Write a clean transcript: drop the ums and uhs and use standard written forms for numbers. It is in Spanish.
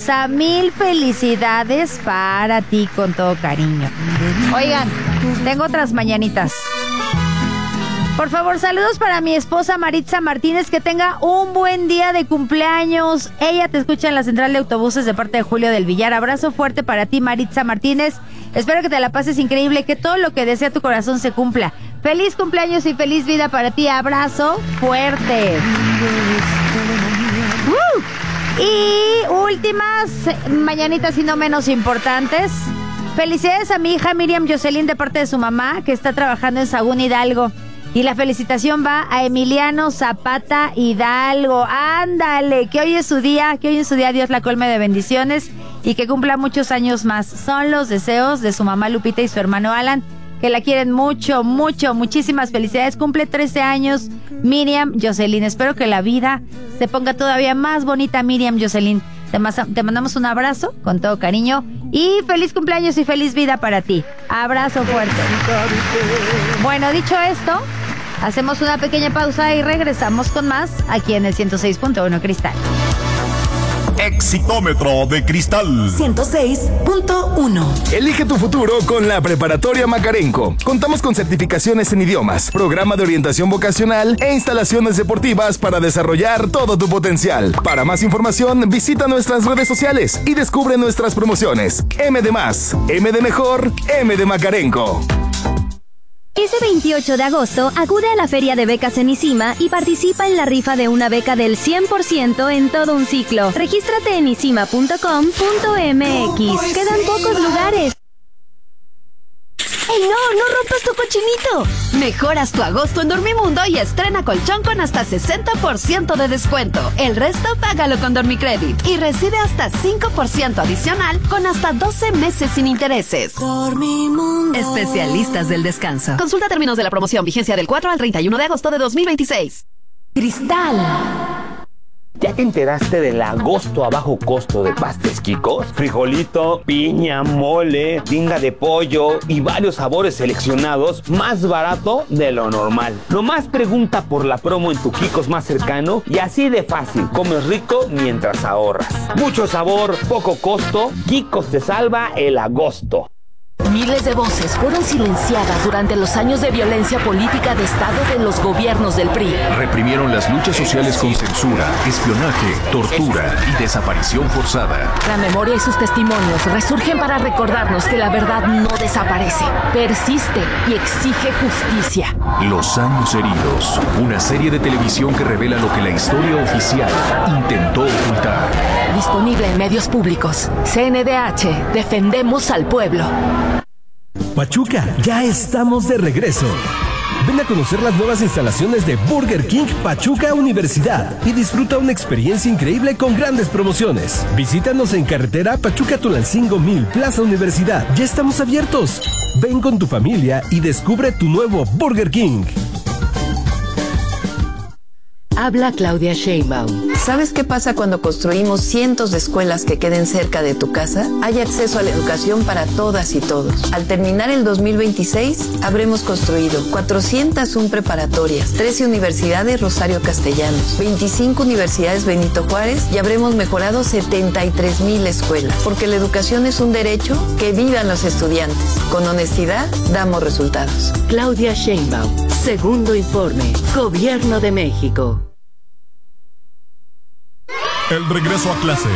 hermosa. Mil felicidades para ti con todo cariño. Oigan, tengo otras mañanitas. Por favor, saludos para mi esposa Maritza Martínez, que tenga un buen día de cumpleaños. Ella te escucha en la central de autobuses de parte de Julio del Villar. Abrazo fuerte para ti, Maritza Martínez. Espero que te la pases increíble, que todo lo que desea tu corazón se cumpla. Feliz cumpleaños y feliz vida para ti. Abrazo fuerte. Y últimas mañanitas y no menos importantes. Felicidades a mi hija Miriam Jocelyn de parte de su mamá, que está trabajando en Sagún Hidalgo. Y la felicitación va a Emiliano Zapata Hidalgo. Ándale, que hoy es su día, Dios la colme de bendiciones y que cumpla muchos años más. Son los deseos de su mamá Lupita y su hermano Alan, que la quieren mucho, mucho. Muchísimas felicidades. Cumple 13 años Miriam Jocelyn. Espero que la vida se ponga todavía más bonita, Miriam Jocelyn. Te mandamos un abrazo con todo cariño y feliz cumpleaños y feliz vida para ti. Abrazo fuerte. Bueno, dicho esto, hacemos una pequeña pausa y regresamos con más aquí en el 106.1 Cristal. Exitómetro de Cristal 106.1. Elige tu futuro con la Preparatoria Macarenco. Contamos con certificaciones en idiomas, programa de orientación vocacional e instalaciones deportivas para desarrollar todo tu potencial. Para más información, visita nuestras redes sociales y descubre nuestras promociones. M de más, M de mejor, M de Macarenco. Este 28 de agosto, acude a la Feria de Becas en ICIMA y participa en la rifa de una beca del 100% en todo un ciclo. Regístrate en isima.com.mx. Quedan pocos lugares. ¡Ey, no rompas tu cochinito! Mejoras tu agosto en Dormimundo y estrena colchón con hasta 60% de descuento. El resto págalo con Dormicredit y recibe hasta 5% adicional con hasta 12 meses sin intereses. Dormimundo. Especialistas del descanso. Consulta términos de la promoción. Vigencia del 4 al 31 de agosto de 2026. Cristal. ¿Ya te enteraste del agosto a bajo costo de Pastes Quicos? Frijolito, piña, mole, tinga de pollo y varios sabores seleccionados más barato de lo normal. Nomás pregunta por la promo en tu Quicos más cercano y así de fácil, comes rico mientras ahorras. Mucho sabor, poco costo, Quicos te salva el agosto. Miles de voces fueron silenciadas durante los años de violencia política de Estado de los gobiernos del PRI. Reprimieron las luchas sociales con censura, espionaje, tortura y desaparición forzada. La memoria y sus testimonios resurgen para recordarnos que la verdad no desaparece, persiste y exige justicia. Los años heridos, una serie de televisión que revela lo que la historia oficial intentó ocultar. Disponible en medios públicos. CNDH, defendemos al pueblo. Pachuca, ya estamos de regreso. Ven a conocer las nuevas instalaciones de Burger King Pachuca Universidad y disfruta una experiencia increíble con grandes promociones. Visítanos en carretera Pachuca-Tulancingo 1000, Plaza Universidad. Ya estamos abiertos. Ven con tu familia y descubre tu nuevo Burger King. Habla Claudia Sheinbaum. ¿Sabes qué pasa cuando construimos cientos de escuelas que queden cerca de tu casa? Hay acceso a la educación para todas y todos. Al terminar el 2026, habremos construido 401 preparatorias, 13 universidades Rosario Castellanos, 25 universidades Benito Juárez y habremos mejorado 73,000 escuelas. Porque la educación es un derecho, que vivan los estudiantes. Con honestidad, damos resultados. Claudia Sheinbaum. Segundo informe. Gobierno de México. El regreso a clase